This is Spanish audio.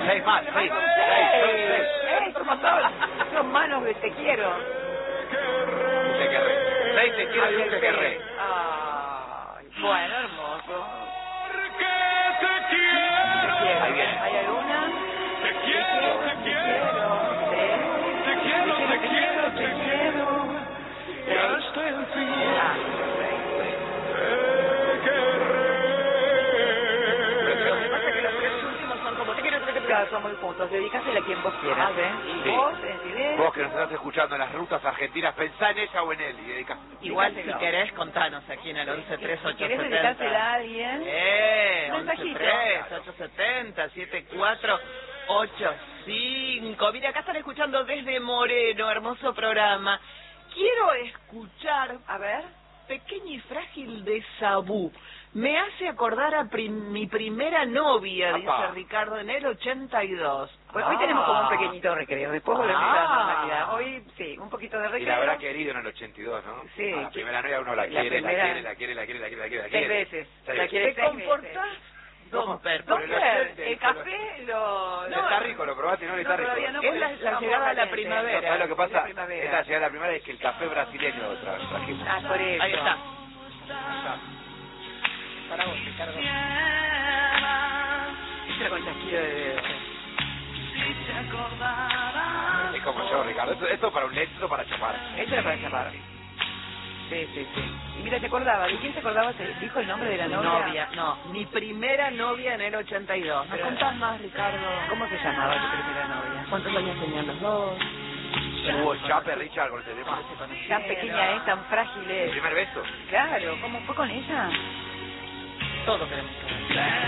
6 más, 6. Somos todos, son manos de te quiero. Te querré. 6 te quiero y un te querré. Ay, bueno, hermoso. Ahí viene. ¿Hay alguna? Te quiero. Ya hasta el fin. Claro, son muy juntos. Dedícasela a quien vos quieras, ¿eh? Sí. Vos, en silencio. Vos que nos estás escuchando en las rutas argentinas, pensá en ella o en él y dedicá. Igual si Dedicáselo. querés, contanos aquí en el 113870. ¿Querés dedicársela a alguien? 113-870 7485. Mira, acá están escuchando desde Moreno, hermoso programa. Quiero escuchar, A ver. Pequeña y Frágil de Sabú. Me hace acordar a mi primera novia, Apá. dice Ricardo, en el 82. Bueno, hoy tenemos como un pequeñito recreo. Después volvemos a la normalidad. Hoy, sí, un poquito de Y recreo. la habrá querido en el 82, ¿no? Sí. A la primera novia uno la La quiere, primera- la quiere. 6 veces. Seis La quiere ¿Te 6 comportás? veces. Domper, Por Doctor, el el café lo... Está rico, lo probaste, ¿no? Está rico. todavía no, Es porque la estamos llegada a la calientes. primavera. ¿Sabes lo que La pasa? primavera. Esta llegada a la primavera es que el café brasileño lo trajimos. Ah, por eso. Ahí está. Para vos, Ricardo. Esto con chasquido de dedo. Es como yo, Ricardo. Esto para un éxito para chapar. Esto era para chapar. Sí. Y mira, te acordaba. ¿De quién te acordabas? ¿Te dijo el nombre de la novia? No, mi primera novia en el 82. ¿Me Pero- contás más, Ricardo? ¿Cómo se llamaba tu primera novia? ¿Cuántos años tenían los dos? Hubo chape, Richard, con este tema. Tan pequeña es, tan frágil El es. primer beso. Claro, ¿cómo fue con ella? Todo queremos saber.